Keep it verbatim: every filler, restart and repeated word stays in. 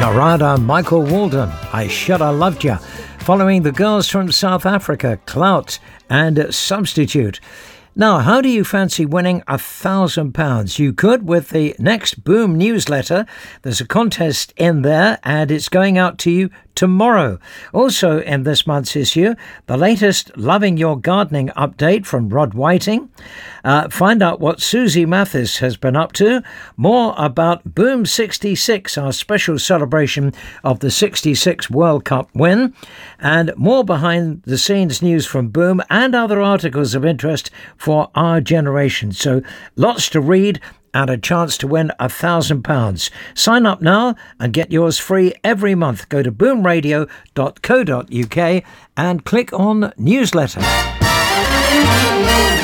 Narada Michael Walden, I Should Have Loved Ya, following the girls from South Africa, Clout and Substitute. Now, how do you fancy winning a thousand pounds? You could with the next Boom newsletter. There's a contest in there and it's going out to you tomorrow. Also in this month's issue, the latest Loving Your Gardening update from Rod Whiting. Uh, find out what Susie Mathis has been up to. More about Boom sixty-six, our special celebration of the sixty-six World Cup win. And more behind the scenes news from Boom and other articles of interest for our generation. So lots to read and a chance to win a thousand pounds. Sign up now and get yours free every month. Go to boom radio dot co dot uk and click on newsletter.